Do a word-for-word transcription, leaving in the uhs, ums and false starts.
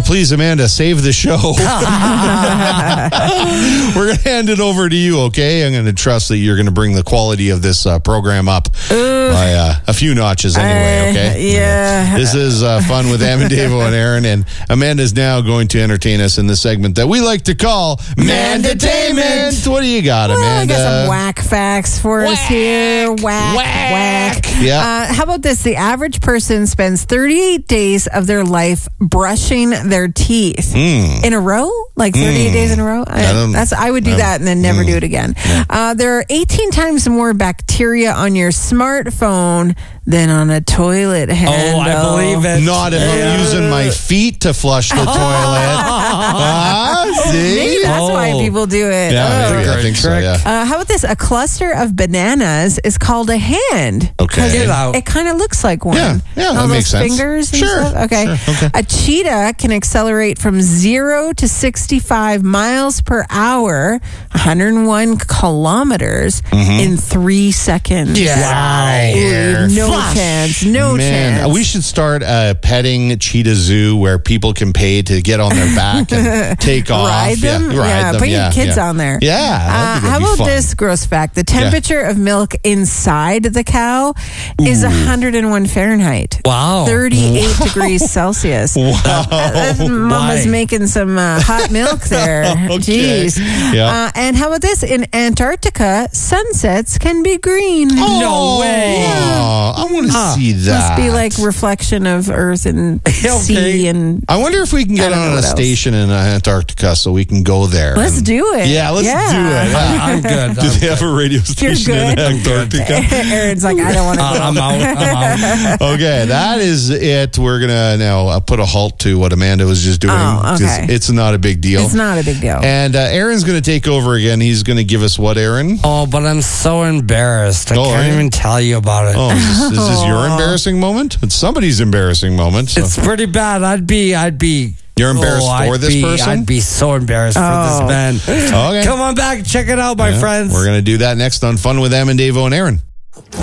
please, Amanda, save the show. We're going to hand it over to you, okay? I'm going to trust that you're going to bring the quality of this uh, program up uh, by uh, a few notches anyway, okay? Uh, yeah. This is uh, Fun with Amandavo and Aaron, and Amanda's now going to entertain us in the segment that we like to call Mandatainment. What do you got, well, Amanda? I got some whack facts for whack, us here. Whack, whack. whack. Yeah. Uh, how about this? The average person spends thirty-eight days of their life brushing their teeth mm. in a row, like thirty-eight mm. days in a row. I, I, that's I would do I that and then never mm. do it again. Yeah. Uh, there are eighteen times more bacteria on your smartphone than on a toilet handle. Oh, I believe it. Not if yeah. I'm using my feet to flush the toilet. Ah, see? Maybe that's oh. why people do it. Yeah, oh. maybe. I think so, yeah. Uh, how about this? A cluster of bananas is called a hand. Okay. Get out. It kind of looks like one. Yeah, yeah, All that those makes sense. fingers and Sure, stuff. Okay. sure, okay. A cheetah can accelerate from zero to sixty-five miles per hour, one hundred one kilometers Mm-hmm. in three seconds. Yeah. Wow. Ooh, no Flash. chance. No Man, chance. we should start a petting cheetah zoo where people can pay to get on their back and take off. Ride them? Yeah, ride Yeah, them. put your yeah, kids yeah. on there. Yeah. Uh, that'd be- how that'd be about fun. this gross fact? The temperature of milk inside the cow is one hundred one Fahrenheit. Wow. thirty-eight degrees Celsius. Wow. Uh, Mama's Why? making some uh, hot milk there. Okay. Jeez. Yeah. Uh, and how about this? In Antarctica, sunsets can be green. No way. Oh, I want to Huh. see that. Must be like reflection of Earth and sea and. I wonder if we can get I don't know on a what else. station in Antarctica so we can go there. Let's and- do it. Yeah, let's do it. Yeah. I'm good. Do I'm they good. have a radio station in good. Antarctica? Aaron's like, I don't want to Uh, go. I'm out. I'm out. Okay, that is it. We're going to now uh, put a halt to what Amanda was just doing. Oh, 'cause okay. It's not a big deal. It's not a big deal. And uh, Aaron's going to take over again. He's going to give us what, Aaron? Oh, but I'm so embarrassed. I Oh, are can't you? even tell you about it. Oh, is this, is this your embarrassing moment? It's somebody's embarrassing moment. So. It's pretty bad. I'd be, I'd be. You're embarrassed oh, for I'd this be, person? I'd be so embarrassed Oh. for this man. Okay. Come on back, check it out, my Yeah, friends. We're going to do that next on Fun with Amandavo and Aaron.